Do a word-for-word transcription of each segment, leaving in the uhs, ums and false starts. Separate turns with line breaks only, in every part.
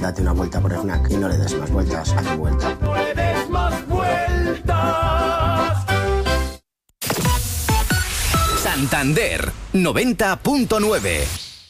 date una vuelta por FNAC y no le des más vueltas a tu vuelta.
¡No le des más vueltas!
Santander noventa punto nueve.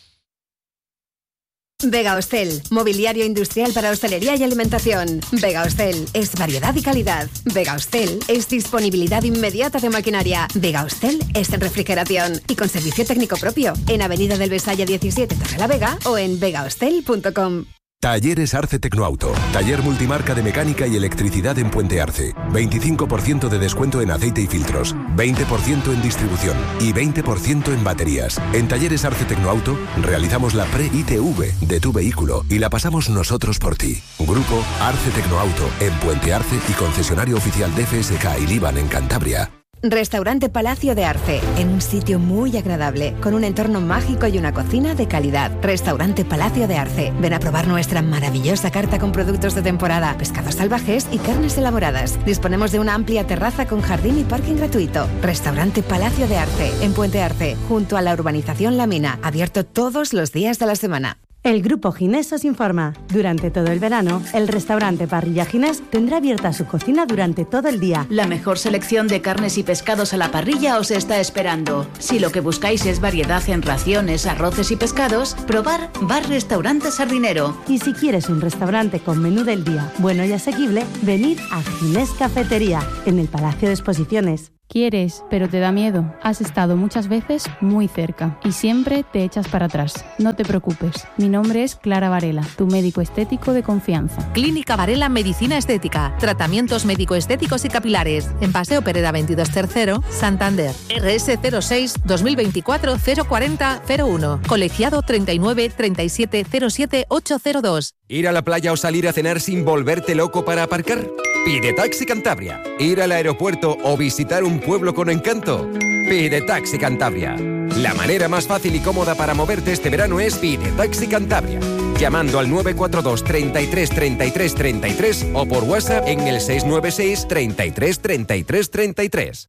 Vega Hostel, mobiliario industrial para hostelería y alimentación. Vega Hostel es variedad y calidad. Vega Hostel es disponibilidad inmediata de maquinaria. Vega Hostel es refrigeración y con servicio técnico propio en Avenida del Besaya diecisiete, Torrelavega o en vega hostel punto com.
Talleres Arce Tecnoauto. Taller multimarca de mecánica y electricidad en Puente Arce. veinticinco por ciento de descuento en aceite y filtros. veinte por ciento en distribución. Y veinte por ciento en baterías. En Talleres Arce Tecnoauto realizamos la pre-I T V de tu vehículo y la pasamos nosotros por ti. Grupo Arce Tecnoauto en Puente Arce y concesionario oficial de F S K y Liban en Cantabria.
Restaurante Palacio de Arce, en un sitio muy agradable, con un entorno mágico y una cocina de calidad. Restaurante Palacio de Arce. Ven a probar nuestra maravillosa carta con productos de temporada, pescados salvajes y carnes elaboradas. Disponemos de una amplia terraza con jardín y parking gratuito. Restaurante Palacio de Arce, en Puente Arce, junto a la urbanización La Mina, abierto todos los días de la semana.
El Grupo Ginés os informa. Durante todo el verano, el restaurante Parrilla Ginés tendrá abierta su cocina durante todo el día.
La mejor selección de carnes y pescados a la parrilla os está esperando. Si lo que buscáis es variedad en raciones, arroces y pescados, probar Bar Restaurante Sardinero.
Y si quieres un restaurante con menú del día bueno y asequible, venid a Ginés Cafetería, en el Palacio de Exposiciones.
Quieres, pero te da miedo. Has estado muchas veces muy cerca y siempre te echas para atrás. No te preocupes. Mi nombre es Clara Varela, tu médico estético de confianza.
Clínica Varela Medicina Estética. Tratamientos médico-estéticos y capilares. En Paseo Pereda veintidós Tercero, Santander. R S cero seis dos mil veinticuatro cero cuarenta cero uno. Colegiado treinta y nueve treinta y siete cero siete ocho cero dos.
¿Ir a la playa o salir a cenar sin volverte loco para aparcar? Pide Taxi Cantabria. ¿Ir al aeropuerto o visitar un pueblo con encanto? Pide Taxi Cantabria. La manera más fácil y cómoda para moverte este verano es Pide Taxi Cantabria. Llamando al nueve cuatro dos, treinta y tres, treinta y tres, treinta y tres o por WhatsApp en el seis nueve seis, treinta y tres, treinta y tres, treinta y tres.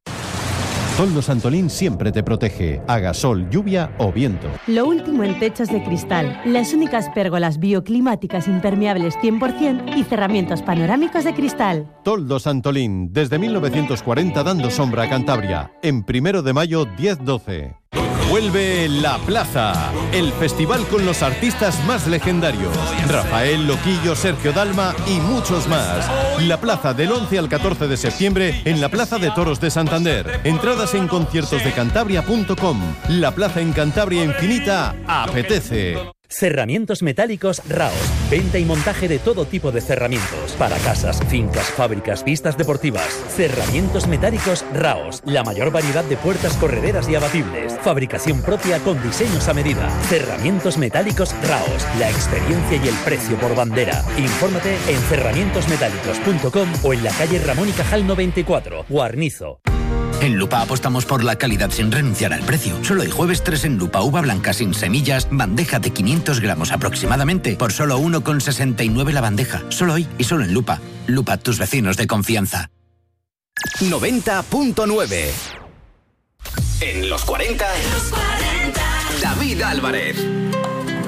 Toldos Antolín siempre te protege, haga sol, lluvia o viento.
Lo último en techos de cristal, las únicas pérgolas bioclimáticas impermeables cien por ciento y cerramientos panorámicos de cristal.
Toldos Antolín, desde mil novecientos cuarenta dando sombra a Cantabria. En primero de mayo, diez doce. Vuelve La Plaza, el festival con los artistas más legendarios. Rafael, Loquillo, Sergio Dalma y muchos más. La Plaza del once al catorce de septiembre en la Plaza de Toros de Santander. Entradas en conciertos de cantabria punto com. La Plaza en Cantabria Infinita apetece.
Cerramientos metálicos Raos. Venta y montaje de todo tipo de cerramientos. Para casas, fincas, fábricas, pistas deportivas. Cerramientos metálicos Raos. La mayor variedad de puertas correderas y abatibles. Fabricación propia con diseños a medida. Cerramientos metálicos Raos. La experiencia y el precio por bandera. Infórmate en cerramientos metálicos punto com o en la calle Ramón y Cajal noventa y cuatro, Guarnizo.
En Lupa apostamos por la calidad sin renunciar al precio. Solo el jueves tres en Lupa, uva blanca sin semillas, bandeja de quinientos gramos aproximadamente, por solo uno con sesenta y nueve la bandeja. Solo hoy y solo en Lupa. Lupa, tus vecinos de confianza.
noventa punto nueve. En los cuarenta, David Álvarez.